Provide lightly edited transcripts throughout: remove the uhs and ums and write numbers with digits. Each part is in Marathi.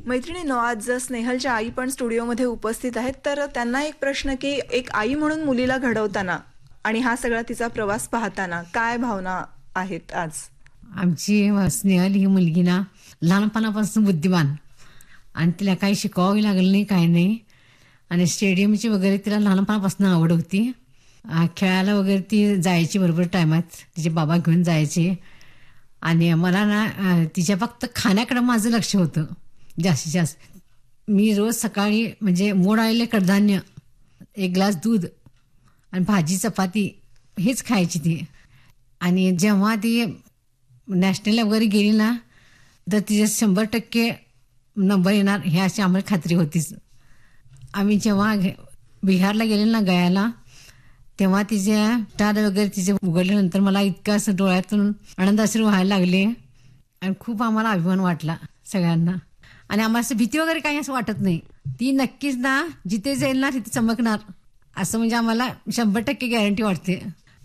मैत्रिणींनो, आज स्नेहलच्या आई पण स्टुडिओमध्ये उपस्थित आहेत. तर त्यांना एक प्रश्न की एक आई म्हणून मुलीला घडवताना आणि हा सगळा तिचा प्रवास पाहताना काय भावना आहेत आज? आमची स्नेहल ही मुलगी ना लहानपणापासून बुद्धिमान आणि तिला काही शिकवावी लागलं नाही, काही नाही. आणि स्टेडियमची वगैरे तिला लहानपणापासून आवड होती. खेळायला वगैरे ती जायची बरोबर टायमात, तिचे बाबा घेऊन जायचे. आणि मला ना तिच्या फक्त खाण्याकडे माझं लक्ष होतं जास्तीत जास्त. मी रोज सकाळी म्हणजे मोड आलेले कडधान्य, एक ग्लास दूध आणि भाजी चपाती हेच खायची ती. आणि जेव्हा ती नॅशनलला वगैरे गेली ना तर तिचे 100% नंबर येणार हे अशी आम्हाला खात्री होतीच. आम्ही जेव्हा बिहारला गेले ना गयाला, तेव्हा तिचे स्टार वगैरे तिचे उघडल्यानंतर मला इतकं असं डोळ्यातून आनंदाश्रू व्हायला लागले आणि खूप आम्हाला अभिमान वाटला सगळ्यांना. आणि आम्हाला असं भीती वगैरे काही असं वाटत नाही. ती नक्कीच ना जिथे जाईल ना तिथे चमकणार असं म्हणजे आम्हाला 100% गॅरंटी वाटते.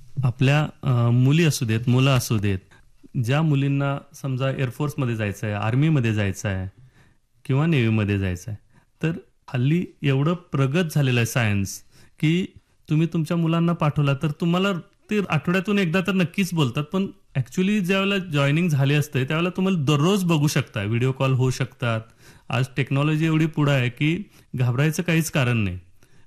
आपल्या मुली असू देत, मुलं असू देत, ज्या मुलींना समजा एअरफोर्समध्ये जायचं आहे, आर्मीमध्ये जायचं आहे किंवा नेव्हीमध्ये जायचं आहे, तर हल्ली एवढं प्रगत झालेलं आहे सायन्स की तुम्ही तुमच्या मुलांना पाठवला तर तुम्हाला ते आठवड्यातून एकदा तर नक्कीच बोलतात. पण ॲक्च्युली ज्यावेळेला जॉईनिंग झाली असते त्यावेळेला तुम्हाला दररोज बघू शकता, व्हिडिओ कॉल होऊ शकतात. आज टेक्नॉलॉजी एवढी पुढं आहे की घाबरायचं काहीच कारण नाही.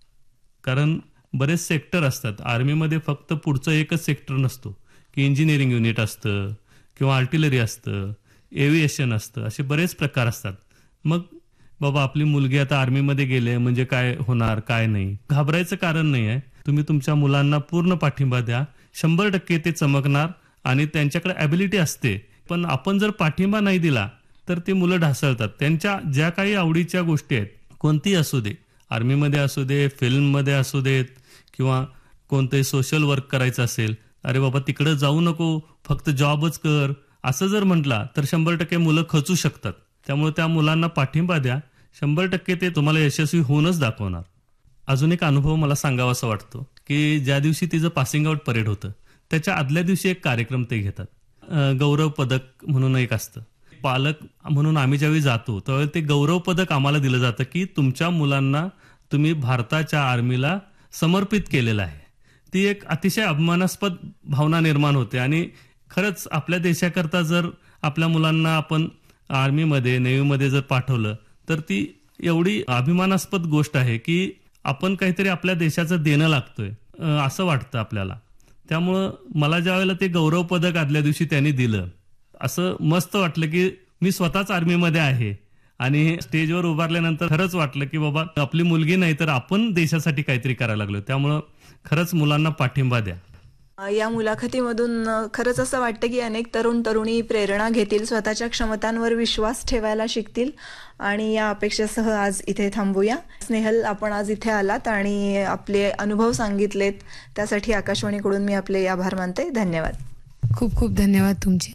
कारण बरेच सेक्टर असतात. आर्मीमध्ये फक्त पुढचं एकच सेक्टर नसतो की इंजिनिअरिंग युनिट असतं किंवा आर्टिलरी असतं, एव्हिएशन असतं, असे बरेच प्रकार असतात. मग बाबा आपली मुलगी आता आर्मीमध्ये गेले म्हणजे काय होणार, काय नाही, घाबरायचं कारण नाही आहे. तुम्ही तुमच्या मुलांना पूर्ण पाठिंबा द्या, 100% ते चमकणार. आणि त्यांच्याकडे ॲबिलिटी असते, पण आपण जर पाठिंबा नाही दिला तर ती मुलं ढासळतात. त्यांच्या ज्या काही आवडीच्या गोष्टी आहेत, कोणतीही असू दे, आर्मीमध्ये असू दे, फिल्ममध्ये असू देत किंवा कोणतंही सोशल वर्क करायचं असेल, अरे बाबा तिकडं जाऊ नको, फक्त जॉबच कर, असं जर म्हटला तर 100% मुलं खचू शकतात. त्यामुळे त्या मुलांना पाठिंबा द्या, 100% ते तुम्हाला यशस्वी होऊनच दाखवणार. अजून एक अनुभव मला सांगावासा वाटतो की ज्या दिवशी तिचं पासिंग आउट परेड होतं त्याच्या आदल्या दिवशी एक कार्यक्रम ते घेतात. गौरव पदक म्हणून एक असतं. पालक म्हणून आम्ही ज्यावेळी जातो त्यावेळी ते गौरव पदक आम्हाला दिलं जातं की तुमच्या मुलांना तुम्ही भारताच्या आर्मीला समर्पित केलेलं आहे. ती एक अतिशय अभिमानास्पद भावना निर्माण होते. आणि खरंच आपल्या देशाकरता जर आपल्या मुलांना आपण आर्मीमध्ये, नेव्हीमध्ये जर पाठवलं तर ती एवढी अभिमानास्पद गोष्ट आहे की आपण काहीतरी आपल्या देशाचं देणं लागतोय असं वाटतं आपल्याला. त्यामुळं मला ज्या वेळेला ते गौरव पदक आदल्या दिवशी त्यांनी दिलं, असं मस्त वाटलं की मी स्वतःच आर्मीमध्ये आहे. आणि स्टेजवर उभारल्यानंतर खरंच वाटलं की बाबा आपली मुलगी नाही तर आपण देशासाठी काहीतरी करायला लागलो. त्यामुळं खरंच मुलांना पाठिंबा द्या. या मुलाखतीमधून खरंच असं वाटतं की अनेक तरुण तरुणी प्रेरणा घेतील, स्वतःच्या क्षमतांवर विश्वास ठेवायला शिकतील. आणि या अपेक्षेसह आज इथे थांबूया. स्नेहल, आपण आज इथे आलात आणि आपले अनुभव सांगितलेत त्यासाठी आकाशवाणीकडून मी आपले आभार मानते. धन्यवाद. खूप खूप धन्यवाद तुमचे.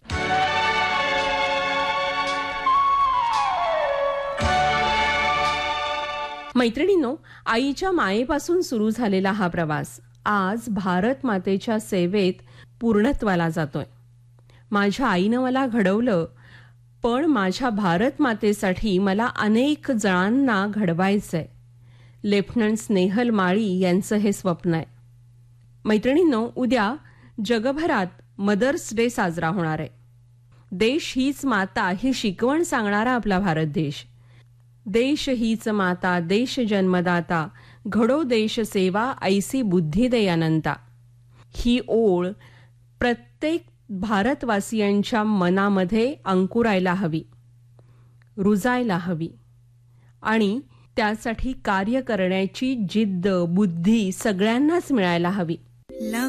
मैत्रिणींनो, आईच्या मायेपासून सुरू झालेला हा प्रवास आज भारत मातेच्या सेवेत पूर्णत्वाला जातोय. माझ्या आईनं मला घडवलं, पण माझ्या भारत मातेसाठी मला अनेक जणांना घडवायचंय. लेफ्टनंट स्नेहल माळी यांचं हे स्वप्न आहे. मैत्रिणींनो, उद्या जगभरात मदर्स डे साजरा होणार आहे. देश हीच माता ही शिकवण सांगणारा आपला भारत देश. देश हीच माता, देश जन्मदाता, घडो देश सेवा, ऐसी बुद्धी दे अनंता. ही ओळ प्रत्येक भारतवासियांच्या मनामध्ये अंकुरायला हवी, रुजायला हवी आणि त्यासाठी कार्य करण्याची जिद्द, बुद्धी सगळ्यांनाच मिळायला हवी.